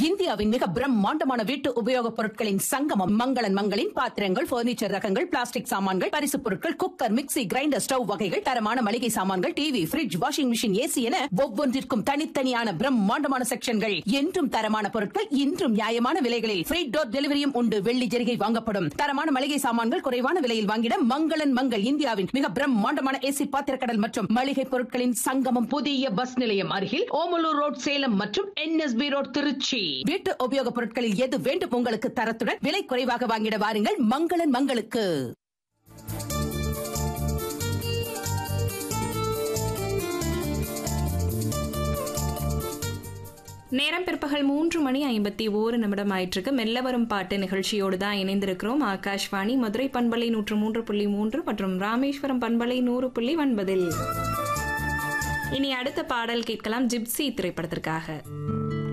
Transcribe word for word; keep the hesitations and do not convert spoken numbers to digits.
இந்தியாவின் மிக பிரம்மாண்டமான வீட்டு உபயோகப் பொருட்களின் சங்கமம் மங்களன் மங்களின் பாத்திரங்கள், பர்னிச்சர் ரகங்கள், பிளாஸ்டிக் சாமான்கள், பரிசுப் பொருட்கள், குக்கர், மிக்ஸி, கிரைண்டர், ஸ்டவ் வகைகள், தரமான மளிகை சாமான்கள், TV, fridge, washing machine, AC என ஒவ்வொன்றிற்கும் தனித்தனியான பிரம்மாண்டமான செக்ஷன்கள். என்றும் தரமான பொருட்கள், இன்றும் நியாயமான விலைகளில் ஃப்ரீ டோர் டெலிவரியும் உண்டு. வெள்ளி ஜெரிகை வாங்கப்படும். தரமான மளிகை சாமான்கள் குறைவான விலையில் வாங்கிட மங்களன் மங்கள் இந்தியாவின் மிக பிரம்மாண்டமான ஏசி பாத்திரக்கடல் மற்றும் மளிகை பொருட்களின் சங்கமம். புதிய பஸ் நிலையம் அருகில் ஓமலூர் ரோட் சேலம் மற்றும் என்எஸ்பி ரோட் திருச்சி. வீட்டு உபயோகப் பொருட்களில் எது வேண்டும் உங்களுக்கு தரத்துடன் விலை குறைவாக வாங்கிட வாருங்கள் மங்களன் மங்களுக்கு. நேரம் பிற்பகல் மூன்று மணி ஐம்பத்தி ஓரு நிமிடம் ஆயிற்றுக்கு. மெல்ல வரும் பாட்டு நிகழ்ச்சியோடு தான் இணைந்திருக்கிறோம். ஆகாஷ்வாணி மதுரை பண்பலை நூற்று மூன்று புள்ளி மூன்று மற்றும் ராமேஸ்வரம் பண்பலை நூறு புள்ளி ஒன்பதில். இனி அடுத்த பாடல் கேட்கலாம். ஜிப்சி திரைப்படத்திற்காக.